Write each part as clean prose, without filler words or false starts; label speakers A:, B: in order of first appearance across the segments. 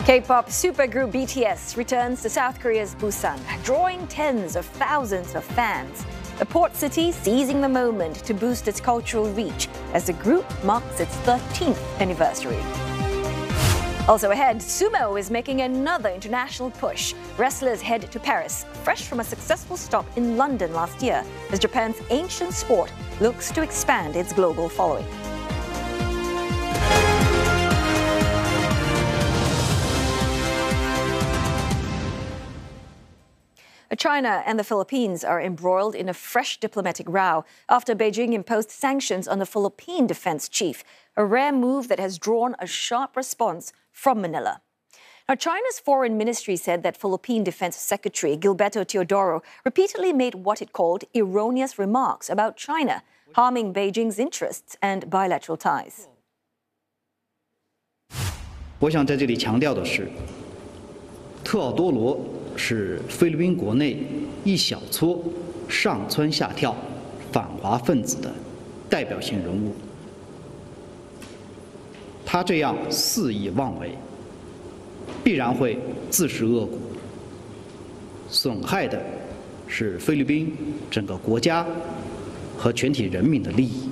A: K-pop supergroup BTS returns to South Korea's Busan, drawing tens of thousands of fans. The port city seizing the moment to boost its cultural reach as the group marks its 13th anniversary. Also ahead, sumo is making another international push. Wrestlers head to Paris, fresh from a successful stop in London last year, as Japan's ancient sport looks to expand its global following. China and the Philippines are embroiled in a fresh diplomatic row after Beijing imposed sanctions on the Philippine defense chief, a rare move that has drawn a sharp response from Manila. Now, China's foreign ministry said that Philippine Defense Secretary Gilberto Teodoro repeatedly made what it called erroneous remarks about China, harming Beijing's interests and bilateral ties.
B: 我想在这里强调的是，特奥多罗是菲律宾国内一小撮上蹿下跳反华分子的代表性人物。他这样肆意妄为，必然会自食恶果，损害的是菲律宾整个国家和全体人民的利益。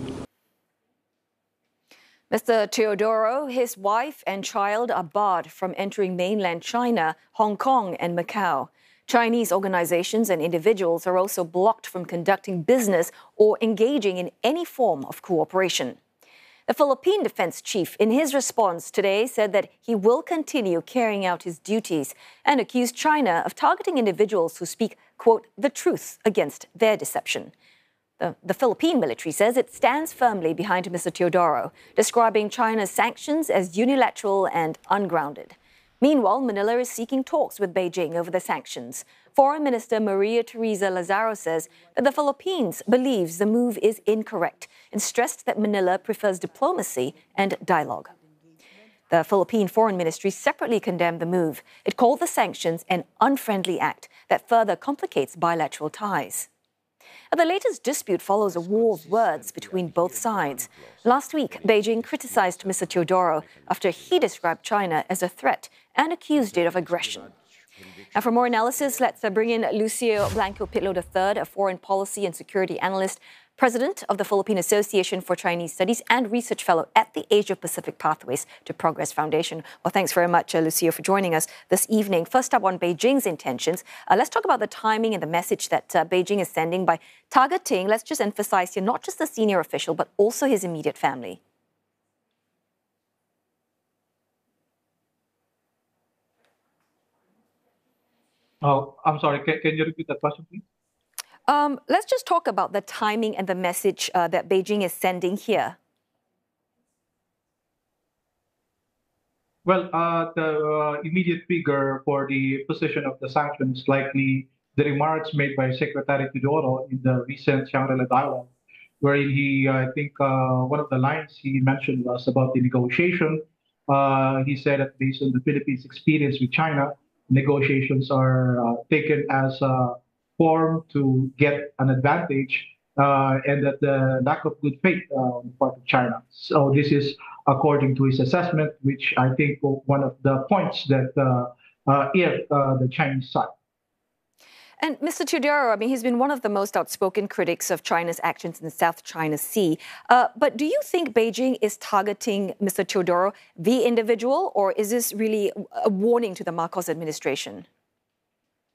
A: Mr. Teodoro, his wife and child are barred from entering mainland China, Hong Kong and Macau. Chinese organizations and individuals are also blocked from conducting business or engaging in any form of cooperation. The Philippine defense chief, in his response today, said that he will continue carrying out his duties and accused China of targeting individuals who speak, quote, the truth against their deception. The Philippine military says it stands firmly behind Mr. Teodoro, describing China's sanctions as unilateral and ungrounded. Meanwhile, Manila is seeking talks with Beijing over the sanctions. Foreign Minister Maria Teresa Lazaro says that the Philippines believes the move is incorrect and stressed that Manila prefers diplomacy and dialogue. The Philippine Foreign Ministry separately condemned the move. It called the sanctions an unfriendly act that further complicates bilateral ties. The latest dispute follows a war of words between both sides. Last week, Beijing criticized Mr. Teodoro after he described China as a threat and accused it of aggression. Now, for more analysis, let's bring in Lucio Blanco Pitlo III, a foreign policy and security analyst, president of the Philippine Association for Chinese Studies and research fellow at the Asia-Pacific Pathways to Progress Foundation. Well, thanks very much, Lucio, for joining us this evening. First up on Beijing's intentions, let's talk about the timing and the message that Beijing is sending by targeting, let's just emphasize here, not just the senior official, but also his immediate family.
C: Oh, I'm sorry. Can you repeat that question, please?
A: Let's just talk about the timing and the message that Beijing is sending here.
C: Well, the immediate figure for the position of the sanctions is likely the remarks made by Secretary Teodoro in the recent Shangri-La dialogue, wherein he, I think, one of the lines he mentioned was about the negotiation. He said that based on the Philippines' experience with China, negotiations are taken as a form to get an advantage, and that the lack of good faith on the part of China. So this is according to his assessment, which I think one of the points that the Chinese side.
A: And Mr. Teodoro, I mean, he's been one of the most outspoken critics of China's actions in the South China Sea. But do you think Beijing is targeting Mr. Teodoro, the individual, or is this really a warning to the Marcos administration?